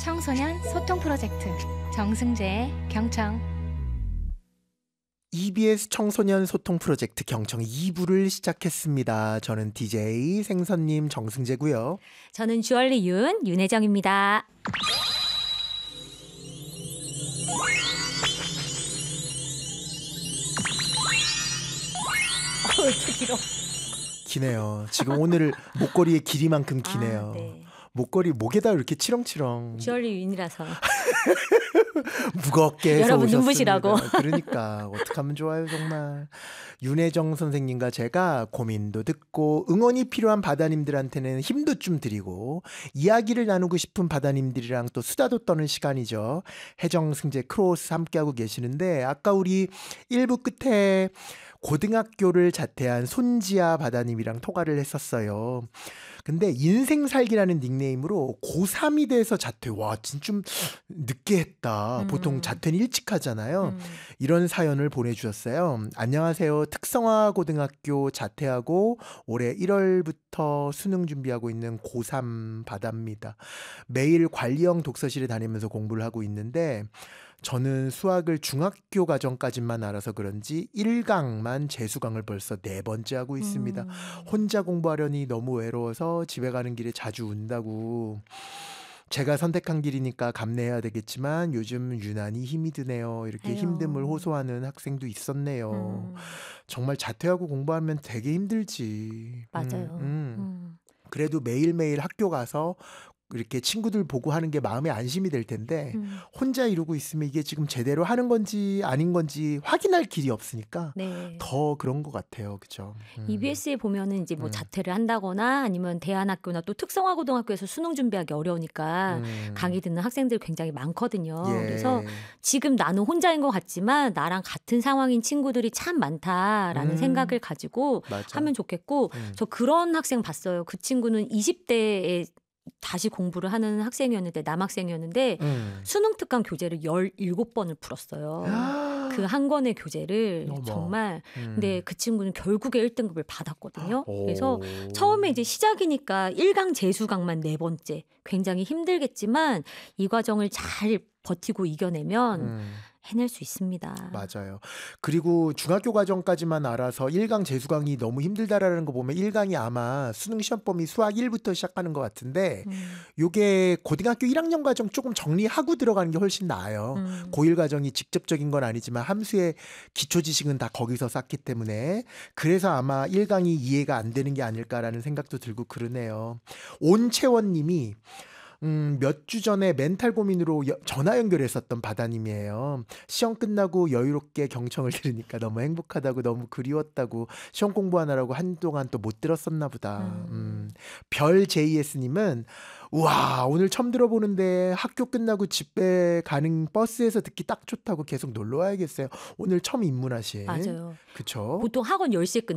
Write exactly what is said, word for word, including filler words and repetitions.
청소년 소통 프로젝트 정승재의 경청. 이비에스 청소년 소통 프로젝트 경청 이 부를 시작했습니다. 저는 디제이 생선님 정승재고요. 저는 주얼리 윤, 윤혜정입니다. 어, 이렇게 길어. 기네요. 지금 오늘 목걸이의 길이만큼 기네요. 아, 네. 목걸이 목에다 이렇게 치렁치렁. 주얼리 윤이라서. 무겁게 해서 여러분 오셨습니다. 눈부시라고. 그러니까 어떻게 하면 좋아요 정말. 윤혜정 선생님과 제가 고민도 듣고 응원이 필요한 바다님들한테는 힘도 좀 드리고 이야기를 나누고 싶은 바다님들이랑 또 수다도 떠는 시간이죠. 혜정 승재 크로스 함께하고 계시는데 아까 우리 일 부 끝에 고등학교를 자퇴한 손지아 바다님이랑 통화를 했었어요. 근데 인생살기라는 닉네임으로 고삼이 돼서 자퇴. 와, 진짜 좀 늦게 했다. 음. 보통 자퇴는 일찍 하잖아요. 음. 이런 사연을 보내주셨어요. 안녕하세요. 특성화 고등학교 자퇴하고 올해 일월부터 수능 준비하고 있는 고삼 바다입니다. 매일 관리형 독서실에 다니면서 공부를 하고 있는데 저는 수학을 중학교 과정까지만 알아서 그런지 일 강만 재수강을 벌써 네 번째 하고 있습니다. 음. 혼자 공부하려니 너무 외로워서 집에 가는 길에 자주 운다고. 제가 선택한 길이니까 감내해야 되겠지만 요즘 유난히 힘이 드네요. 이렇게 아유. 힘듦을 호소하는 학생도 있었네요. 음. 정말 자퇴하고 공부하면 되게 힘들지. 맞아요. 음, 음. 음. 그래도 매일매일 학교 가서 이렇게 친구들 보고 하는 게 마음에 안심이 될 텐데 음. 혼자 이러고 있으면 이게 지금 제대로 하는 건지 아닌 건지 확인할 길이 없으니까 네. 더 그런 것 같아요. 그죠? 음. 이비에스에 보면은 이제 뭐 음. 자퇴를 한다거나 아니면 대안학교나 또 특성화 고등학교에서 수능 준비하기 어려우니까 음. 강의 듣는 학생들이 굉장히 많거든요. 예. 그래서 지금 나는 혼자인 것 같지만 나랑 같은 상황인 친구들이 참 많다라는 음. 생각을 가지고 맞아. 하면 좋겠고 음. 저 그런 학생 봤어요. 그 친구는 이십 대에 다시 공부를 하는 학생이었는데 남학생이었는데 음. 수능 특강 교재를 열일곱 번을 풀었어요. 그 한 권의 교재를 어머. 정말. 음. 근데 그 친구는 결국에 일 등급을 받았거든요. 오. 그래서 처음에 이제 시작이니까 일 강 재수강만 네 번째. 굉장히 힘들겠지만 이 과정을 잘 버티고 이겨내면 음. 해낼 수 있습니다. 맞아요. 그리고 중학교 과정까지만 알아서 일 강 재수강이 너무 힘들다라는 거 보면 일 강이 아마 수능 시험 범위 수학 일부터 시작하는 것 같은데 음. 요게 고등학교 일 학년 과정 조금 정리하고 들어가는 게 훨씬 나아요. 음. 고일 과정이 직접적인 건 아니지만 함수의 기초 지식은 다 거기서 쌓기 때문에 그래서 아마 일 강이 이해가 안 되는 게 아닐까라는 생각도 들고 그러네요. 온채원 님이 음, 몇 주 전에 멘탈 고민으로 여- 전화 연결했었던 바다님이에요. 시험 끝나고 여유롭게 경청을 들으니까 너무 행복하다고 너무 그리웠다고 시험 공부하느라고 한동안 또 못 들었었나 보다. 음. 음. 별 제이에스님은 우와 오늘 처음 들어보는데 학교 끝나고 집에 가는 버스에서 듣기 딱 좋다고 계속 놀러 와야겠어요. 오늘 처음 입문하신. 맞아요. 그쵸? 보통 학원 열 시에 끝